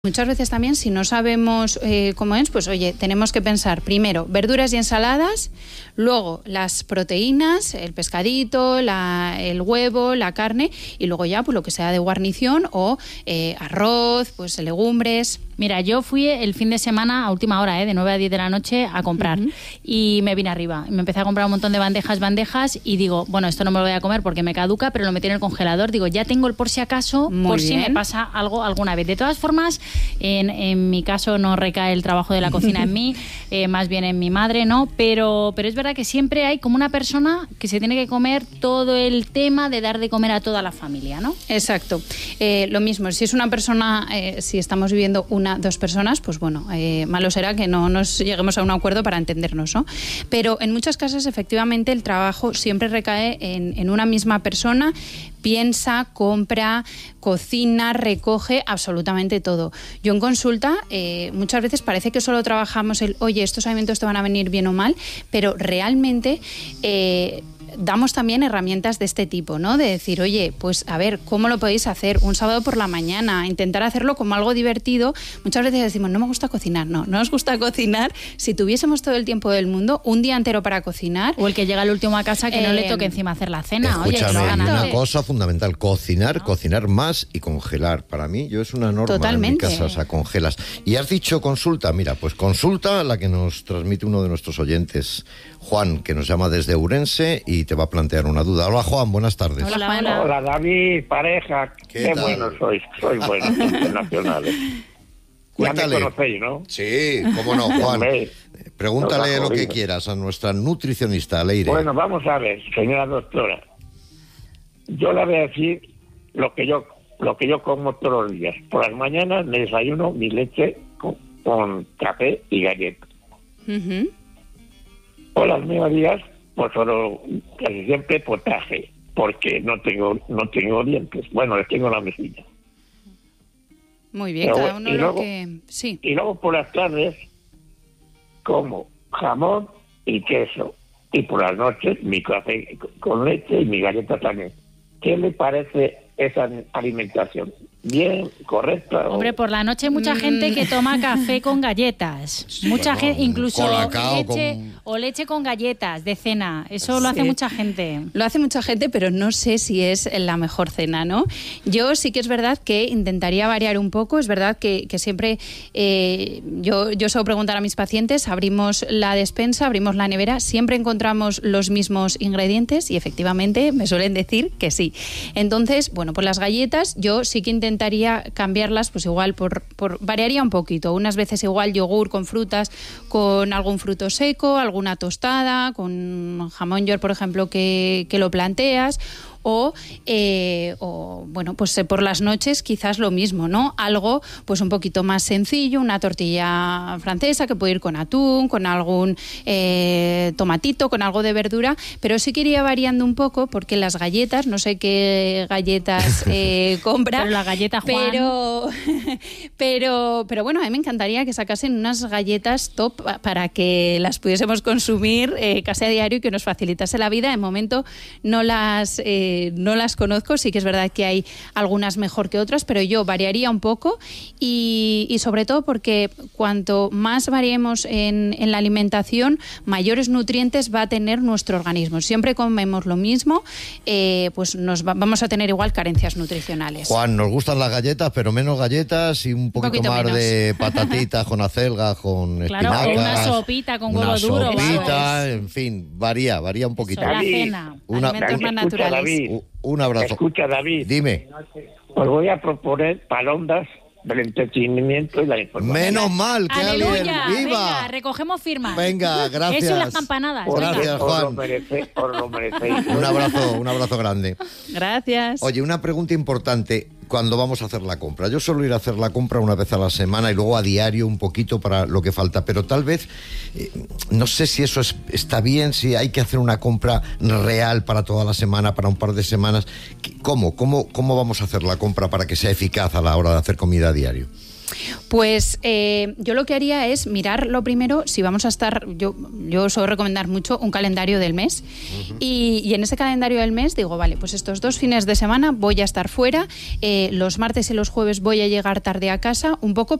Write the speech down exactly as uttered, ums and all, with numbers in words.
Muchas veces también, si no sabemos eh, cómo es, pues oye, tenemos que pensar primero verduras y ensaladas, luego las proteínas, el pescadito, la, el huevo, la carne, y luego ya pues lo que sea de guarnición o eh, arroz, pues legumbres. Mira, yo fui el fin de semana a última hora, ¿eh? de nueve a diez de la noche a comprar. Uh-huh. Y me vine arriba. Me empecé a comprar un montón de bandejas, bandejas y digo, bueno, esto no me lo voy a comer porque me caduca, pero lo metí en el congelador. Digo, ya tengo el por si acaso, Muy por bien. si me pasa algo alguna vez. De todas formas, en, en mi caso no recae el trabajo de la cocina en mí, eh, más bien en mi madre, ¿no? Pero, pero es verdad que siempre hay como una persona que se tiene que comer todo el tema de dar de comer a toda la familia, ¿no? Exacto. Eh, lo mismo, si es una persona, eh, si estamos viviendo una dos personas, pues bueno, eh, malo será que no nos lleguemos a un acuerdo para entendernos, ¿no? Pero en muchos casos, efectivamente, el trabajo siempre recae en, en una misma persona. Piensa, compra, cocina, recoge absolutamente todo. Yo en consulta eh, muchas veces parece que solo trabajamos el, oye, estos alimentos te van a venir bien o mal, pero realmente eh, damos también herramientas de este tipo, ¿no? De decir, oye, pues a ver, ¿cómo lo podéis hacer? Un sábado por la mañana, intentar hacerlo como algo divertido. Muchas veces decimos, no me gusta cocinar. No, no nos gusta cocinar. Si tuviésemos todo el tiempo del mundo, un día entero para cocinar. O el que llega el último a casa que eh, no le toque encima hacer la cena. Escúchame, Oye, una ganarle. cosa fundamental, cocinar, ¿no? Cocinar más y congelar. Para mí, yo es una norma. Totalmente. En mi casa, o sea, congelas. Y has dicho consulta, mira, pues consulta la que nos transmite uno de nuestros oyentes, Juan, que nos llama desde Ourense y te va a plantear una duda. Hola, Juan, buenas tardes. Hola, Juan. Hola, David, pareja. ¿Qué, Qué tal? bueno sois, sois buenos internacionales. Cuéntale. Ya me conocéis, ¿no? Sí, cómo no, Juan. Pregúntale Hola, lo que quieras a nuestra nutricionista, Leire. Bueno, vamos a ver, señora doctora. Yo le voy a decir lo que yo lo que yo como todos los días. Por las mañanas me desayuno mi leche con, con café y galletas. Uh-huh. Por las mediodías, pues solo casi siempre potaje, porque no tengo no tengo dientes. Bueno, les tengo la mejilla. Muy bien, Pero, cada uno y lo luego, que... Sí. Y luego por las tardes como jamón y queso. Y por las noches mi café con leche y mi galleta también. ¿Qué le parece esa alimentación? ¿Bien? ¿Correcta? O... Hombre, por la noche hay mucha mm. gente que toma café con galletas. Sí, mucha bueno, gente, incluso colacao leche con... o leche con galletas de cena. Eso lo sí. hace mucha gente. Lo hace mucha gente, pero no sé si es la mejor cena, ¿no? Yo sí que es verdad que intentaría variar un poco. Es verdad que, que siempre eh, yo, yo suelo preguntar a mis pacientes, abrimos la despensa, abrimos la nevera, siempre encontramos los mismos ingredientes y efectivamente me suelen decir que sí. Entonces, bueno, pues las galletas yo sí que intentaría intentaría cambiarlas, pues igual por, por variaría un poquito, unas veces igual yogur con frutas, con algún fruto seco, alguna tostada, con jamón york, por ejemplo, que, que lo planteas. O, eh, o, bueno, pues eh, por las noches quizás lo mismo, ¿no? Algo pues un poquito más sencillo, una tortilla francesa que puede ir con atún, con algún eh, tomatito, con algo de verdura, pero sí que iría variando un poco porque las galletas, no sé qué galletas eh, compra, pero la galleta Juan. Pero, pero, pero bueno, a mí me encantaría que sacasen unas galletas top para que las pudiésemos consumir eh, casi a diario y que nos facilitase la vida. De momento no las... Eh, no las conozco, sí que es verdad que hay algunas mejor que otras, pero yo variaría un poco y, y sobre todo porque cuanto más variemos en, en la alimentación, mayores nutrientes va a tener nuestro organismo. Siempre comemos lo mismo, eh, pues nos va, vamos a tener igual carencias nutricionales. Juan, nos gustan las galletas, pero menos galletas y un poquito, un poquito más menos. De patatitas con acelgas, con claro, espinacas. Una sopita con huevo duro. Una sopita, ¿vale? En fin, varía, varía un poquito. Sobre la cena, una, alimentos una, más naturales. David, un abrazo. Escucha, David. Dime. Os voy a proponer palondas del entretenimiento y la información. Menos mal que ¡Aleluya! alguien viva. Venga, recogemos firmas. Venga, gracias. Eso y las campanadas. Por gracias, Juan. Juan. Os lo merecéis, os lo merecéis. Un abrazo, un abrazo grande. Gracias. Oye, una pregunta importante. Cuando vamos a hacer la compra, yo suelo ir a hacer la compra una vez a la semana y luego a diario un poquito para lo que falta, pero tal vez eh, no sé si eso es, está bien, si hay que hacer una compra real para toda la semana, para un par de semanas. ¿Cómo? ¿Cómo, cómo vamos a hacer la compra para que sea eficaz a la hora de hacer comida a diario? Pues eh, yo lo que haría es mirar lo primero, si vamos a estar, yo, yo suelo recomendar mucho un calendario del mes, uh-huh. y, y en ese calendario del mes digo, vale, pues estos dos fines de semana voy a estar fuera, eh, los martes y los jueves voy a llegar tarde a casa, un poco